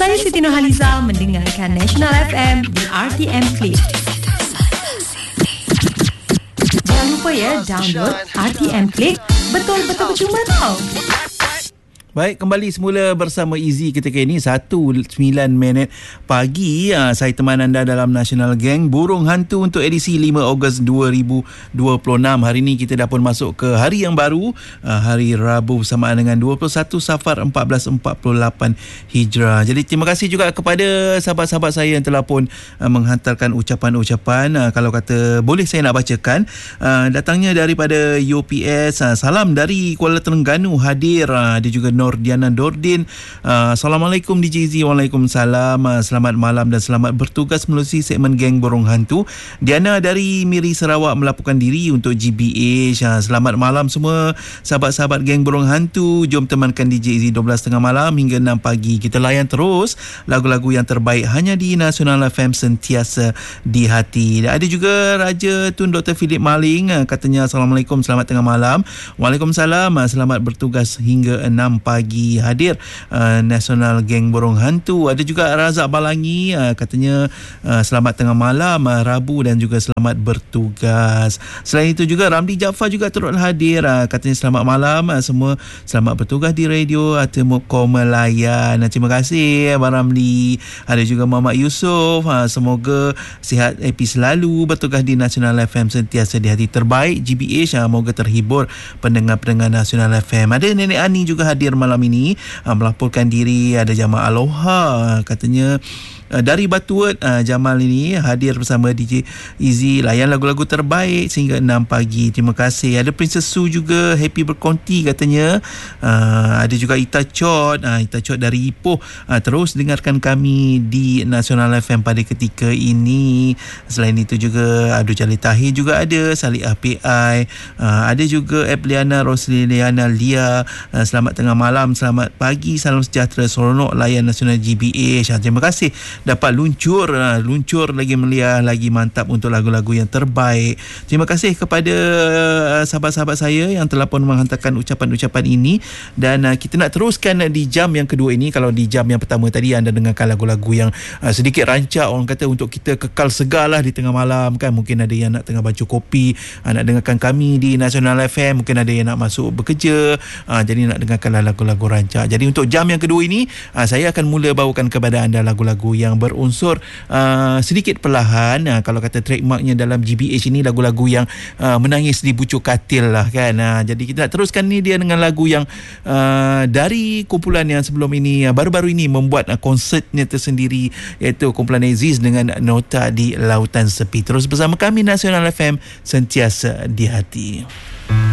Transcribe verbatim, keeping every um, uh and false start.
Saya Siti Nurhaliza mendengarkan National F M di R T M Click. Jangan lupa ya, download R T M Click. Betul-betul percuma tau. Baik, kembali semula bersama Easy ketika ini satu sembilan minit pagi. Uh, saya teman anda dalam National Gang Burung Hantu untuk edisi lima Ogos dua ribu dua puluh enam. Hari ini kita dah pun masuk ke hari yang baru, uh, hari Rabu bersamaan dengan dua puluh satu Safar seribu empat ratus empat puluh lapan Hijrah. Jadi terima kasih juga kepada sahabat-sahabat saya yang telah pun uh, menghantarkan ucapan-ucapan. Uh, kalau kata boleh saya nak bacakan. Uh, datangnya daripada U P S. Uh, salam dari Kuala Terengganu hadir. Uh, dia juga Nordiana Dordin. Uh, Assalamualaikum D J Z. Waalaikumsalam. Uh, selamat malam dan selamat bertugas melalui segmen Geng Burung Hantu. Diana dari Miri Sarawak melaporkan diri untuk G B H. Uh, selamat malam semua sahabat-sahabat Geng Burung Hantu. Jom temankan D J Z dua belas tiga puluh malam hingga enam pagi. Kita layan terus lagu-lagu yang terbaik hanya di National F M, sentiasa di hati. Ada juga Raja Tun Doktor Philip Maling. Uh, katanya Assalamualaikum, selamat tengah malam. Waalaikumsalam. Uh, selamat bertugas hingga enam pagi. Pagi hadir uh, National Geng Burung Hantu. Ada juga Razak Balangi, uh, katanya uh, selamat tengah malam, uh, Rabu dan juga selamat bertugas. Selain itu juga Ramli Jaafar juga turut hadir, uh, katanya selamat malam uh, semua, selamat bertugas di radio Atemuko Melayan. Uh, terima kasih Abang Ramli. Ada juga Muhammad Yusof, uh, semoga sihat happy selalu bertugas di National F M, sentiasa di hati. Terbaik G B H, uh, moga terhibur pendengar-pendengar National F M. Ada Nenek Ani juga hadir malam ini, uh, melaporkan diri. Ada Jamal Aloha, katanya uh, dari Batuat. uh, Jamal ini hadir bersama D J Easy, layan lagu-lagu terbaik sehingga enam pagi. Terima kasih. Ada Princess Su juga happy berkonti katanya. uh, Ada juga Ita Chot, uh, Ita Chot dari Ipoh, uh, terus dengarkan kami di National F M pada ketika ini. Selain itu juga Abdul Jalil Tahir juga ada, Salih P I, uh, ada juga Epliana Rosliliana Lia. uh, Selamat tengah malam, selamat pagi, salam sejahtera, seronok layan Nasional G B H. Terima kasih dapat luncur luncur lagi meliah, lagi mantap untuk lagu-lagu yang terbaik. Terima kasih kepada sahabat-sahabat saya yang telah pun menghantarkan ucapan-ucapan ini. Dan uh, kita nak teruskan di jam yang kedua ini. Kalau di jam yang pertama tadi anda dengarkan lagu-lagu yang uh, sedikit rancak, orang kata untuk kita kekal segar lah di tengah malam kan. Mungkin ada yang nak tengah baca kopi, uh, nak dengarkan kami di National F M. Mungkin ada yang nak masuk bekerja, uh, jadi nak dengarkanlah lagu-lagu rancak. Jadi untuk jam yang kedua ini, uh, saya akan mula bawakan kepada anda lagu-lagu yang berunsur uh, sedikit perlahan. Uh, kalau kata trademarknya dalam G B H ini, lagu-lagu yang uh, menangis di bucuk katil lah kan. Uh, jadi kita nak teruskan ni dia dengan lagu yang uh, dari kumpulan yang sebelum ini, uh, baru-baru ini membuat uh, konsertnya tersendiri, iaitu kumpulan Aziz dengan Nota di Lautan Sepi. Terus bersama kami National F M, sentiasa di hati.